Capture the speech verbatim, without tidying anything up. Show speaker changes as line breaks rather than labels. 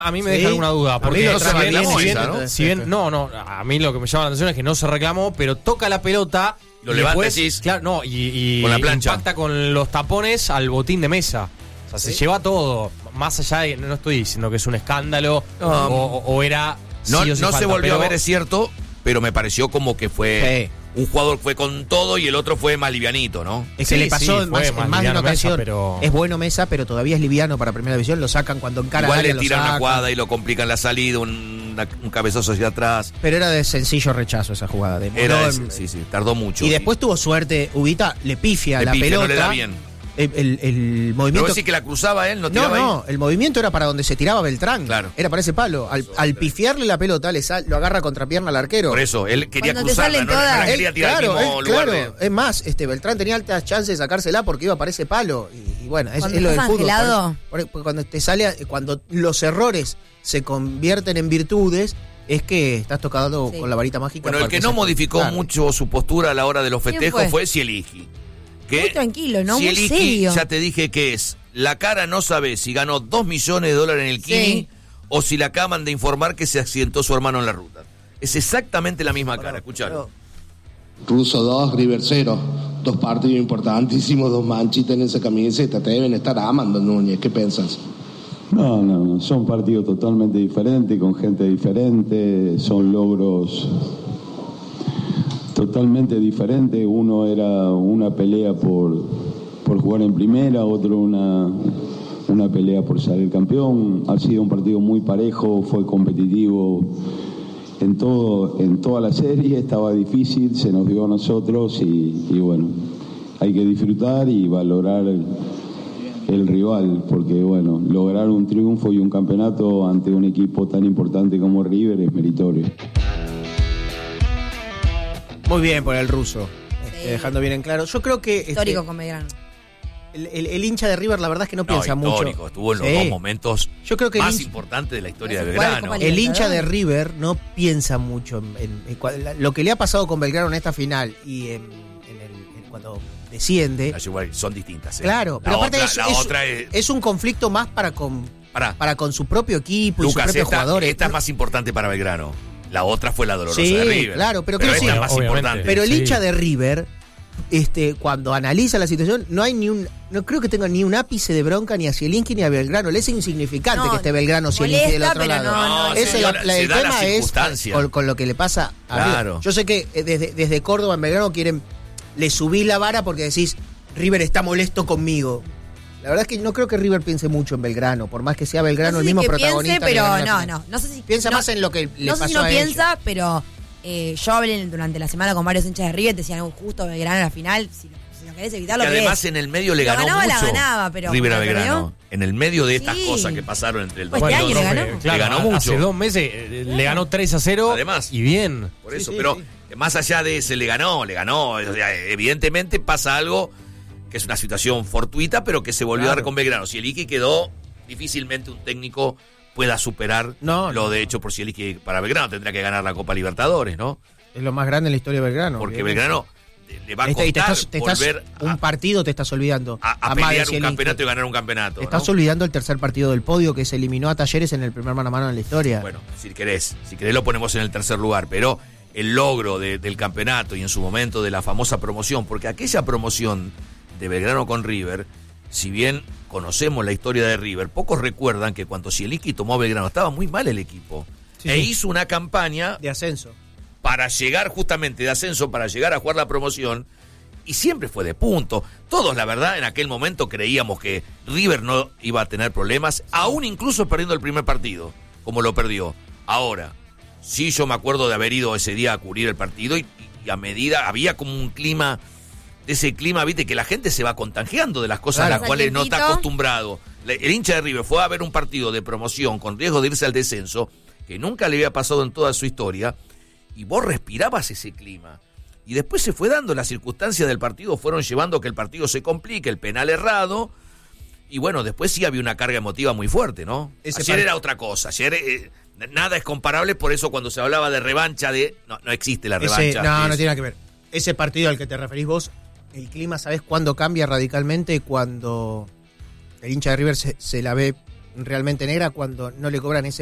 A mí me deja alguna duda, porque
no se reclamó
si bien,
esa, ¿no?
si bien, no, no, a mí lo que me llama la atención es que no se reclamó, pero toca la pelota,
lo
y
levanta,
después,
decís,
claro, no, y, y
con la plancha.
impacta con los tapones al botín de mesa. O sea, se
¿Sí?
lleva todo, más allá de, no estoy diciendo que es un escándalo,
no,
o, o era...
No,
sí o sí
no
falta,
se volvió
pero,
a ver, es cierto, pero me pareció como que fue... Sí. Un jugador fue con todo y el otro fue más livianito, ¿no?
Es que
sí,
le pasó
sí,
en, más,
más
en más de una ocasión.
Mesa, pero...
Es bueno Mesa, pero todavía es liviano para Primera División. Lo sacan cuando encara.
Igual
área,
le tiran una jugada
sacan.
y lo complican la salida, un, un cabezazo hacia atrás.
Pero era de sencillo rechazo esa jugada. De
Era
en,
de, sí, sí, tardó mucho.
Y después tuvo suerte. Ubita le pifia
le
la
pifia,
pelota.
No le da bien.
El, el, el movimiento.
¿No decís que la cruzaba él? No,
no, no,
ahí?
el movimiento era para donde se tiraba Beltrán.
Claro.
Era para ese palo. Al, al pifiarle la pelota, le sal, lo agarra contra pierna al arquero.
Por eso, él quería
Cuando
cruzarla, no, no la quería
él,
tirar
claro,
al mismo
él,
lugar.
Claro,
De...
es más, este Beltrán tenía altas chances de sacársela porque iba para ese palo. Y, y bueno, es,
Cuando
es lo del
estás
fútbol.
angelado.
Por, por, cuando te sale, cuando los errores se convierten en virtudes, es que estás tocado
Sí.
con la varita mágica.
Bueno, el que no modificó
claro.
mucho su postura a la hora de los
¿Quién
festejos
fue?
fue Zielinski. Que
Muy tranquilo, ¿no? Muy
Zielinski,
serio.
ya te dije que es, la cara no sabe si ganó dos millones de dólares en el Kini
Sí.
o si le acaban de informar que se accidentó su hermano en la ruta. Es exactamente la misma cara, escuchalo.
Russo dos, River cero. Dos partidos importantísimos, dos manchitas en esa camiseta. Te deben estar amando, Núñez. ¿Qué piensas?
No, no, no, son partidos totalmente diferentes, con gente diferente, son logros totalmente diferentes. Uno era una pelea por, por jugar en primera, otro una, una pelea por salir campeón. Ha sido un partido muy parejo, fue competitivo en todo, en toda la serie, estaba difícil, se nos dio a nosotros y, y bueno, hay que disfrutar y valorar el, el rival, porque bueno, lograr un triunfo y un campeonato ante un equipo tan importante como River es meritorio.
Muy bien por el ruso,
Sí.
este, dejando bien en claro. Yo creo que
Histórico
este,
con Belgrano.
el, el, el hincha de River, la verdad es que no,
No,
piensa
histórico,
mucho.
estuvo en los
Sí.
dos momentos
Yo creo que el
más
hincha-
importantes de la historia de
Igual,
Belgrano.
Copa
El hincha de
Libertadores.
River no piensa mucho en, en- en cua- lo que le ha pasado con Belgrano en esta final y en, en el, en cuando desciende.
Las igual son distintas. ¿eh?
Claro,
La
pero aparte
otra,
es,
la
es-
otra es...
es un conflicto más para con,
Pará,
para con su propio equipo y
Lucas,
sus propios
esta,
jugadores.
esta es más importante para Belgrano. La otra fue la dolorosa
Sí,
de River.
claro, pero
pero
creo
esta
que-
es más
obviamente.
importante.
Pero el
Sí.
hincha de River, este, cuando analiza la situación, no hay ni un, no creo que tenga ni un ápice de bronca ni a Zielinski ni a Belgrano. Le es insignificante
No,
que esté Belgrano Zielinski del
molesta,
otro
pero
lado.
no, no,
Ese,
se
la-
da-
la-
se
el
da la
tema es
circunstancia.
con, con lo que le pasa a River.
Claro.
Yo sé que eh, desde, desde Córdoba en Belgrano quieren, le subí la vara porque decís, River está molesto conmigo. La verdad es que no creo que River piense mucho en Belgrano, por más que sea Belgrano
No sé
el
si
mismo
que
protagonista.
piense,
que
pero
ganó la
no,
final.
no. No sé si
Piensa
no-
más en lo que le
No sé
pasó
si no
a ellos.
piensa, pero eh, yo hablé durante la semana con varios hinchas de River, te decían, justo Belgrano en la final, si, si no querés evitar
Y
lo que
además
es.
en el medio le
Si lo
ganó
ganaba, la
mucho
ganaba, pero
River a
cuando
Belgrano.
perdió-
En el medio de estas
Sí.
cosas que pasaron entre el
Pues
dos
este
mil
año
dos.
le ganó.
Claro,
Le ganó mucho.
Hace dos meses eh, le ganó tres a cero.
Además.
Y bien.
Por
Sí,
eso,
sí,
pero
sí.
más allá de ese le ganó, le ganó. O sea, evidentemente pasa algo que es una situación fortuita, pero que se volvió
Claro.
a dar con Belgrano. Zielinski quedó, difícilmente un técnico pueda superar
No,
lo
no.
de hecho por Zielinski para Belgrano. Tendrá que ganar la Copa Libertadores, ¿no?
Es lo más grande en la historia de Belgrano.
Porque
obviamente.
Belgrano le- le va a
Este- y te
costar
estás, te estás-
volver
un
a,
partido te estás olvidando.
a- a
Amado
pelear un
Zielinski.
campeonato y ganar un campeonato.
Estás
¿no?
olvidando el tercer partido del podio que se eliminó a Talleres en el primer mano a mano en la historia.
Bueno, si querés, si querés lo ponemos en el tercer lugar, pero el logro de- del campeonato y en su momento de la famosa promoción, porque aquella promoción de Belgrano con River, si bien conocemos la historia de River, pocos recuerdan que cuando Zielinski tomó a Belgrano estaba muy mal el equipo.
Sí,
e
sí.
hizo una campaña
De ascenso.
para llegar justamente de ascenso, para llegar a jugar la promoción, y siempre fue de punto. Todos, la verdad, en aquel momento creíamos que River no iba a tener problemas, aún incluso perdiendo el primer partido, como lo perdió. Ahora, sí, yo me acuerdo de haber ido ese día a cubrir el partido y, y a medida, había como un clima, de ese clima, viste, que la gente se va contagiando de las cosas
Claro.
a las cuales no está
Calientito.
acostumbrado. Le- El hincha de River fue a ver un partido de promoción con riesgo de irse al descenso, que nunca le había pasado en toda su historia, y vos respirabas ese clima. Y después se fue dando, las circunstancias del partido fueron llevando a que el partido se complique, el penal errado, y bueno, después sí había una carga emotiva muy fuerte, ¿no?
Ese
Ayer
part-
era otra cosa, ayer eh, nada es comparable, por eso cuando se hablaba de revancha, de no, no existe la
Ese-
revancha.
no, no
es-
tiene nada que ver. Ese partido al que te referís vos, el clima, ¿sabés cuándo cambia radicalmente? Cuando el hincha de River se, se la ve realmente negra cuando no le cobran ese